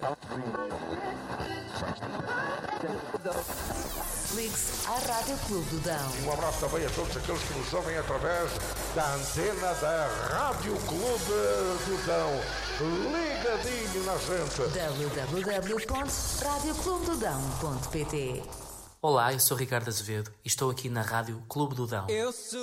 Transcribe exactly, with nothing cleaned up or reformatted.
Ligue-se à Rádio Clube do Dão. Um abraço também a todos aqueles que nos ouvem através da antena da Rádio Clube do Dão. Ligadinho na gente. w w w ponto rádio clube do dão ponto p t. Olá, eu sou Ricardo Azevedo e estou aqui na Rádio Clube do Dão. Eu sou